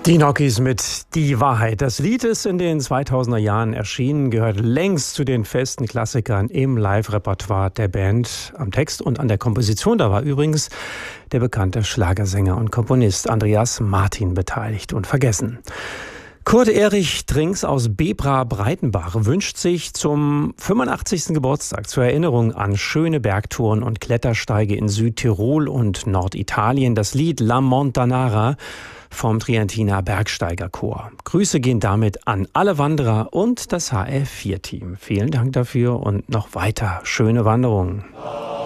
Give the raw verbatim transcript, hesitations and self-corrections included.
Die Gnocchis mit Die Wahrheit. Das Lied ist in den zweitausender Jahren erschienen, gehört längst zu den festen Klassikern im Live-Repertoire der Band. Am Text und an der Komposition, da war übrigens der bekannte Schlagersänger und Komponist Andreas Martin beteiligt. Und vergessen. Kurt Erich Trinks aus Bebra-Breitenbach wünscht sich zum fünfundachtzigsten Geburtstag zur Erinnerung an schöne Bergtouren und Klettersteige in Südtirol und Norditalien das Lied La Montanara vom Trientiner Bergsteigerchor. Grüße gehen damit an alle Wanderer und das H R vier Team. Vielen Dank dafür und noch weiter schöne Wanderungen.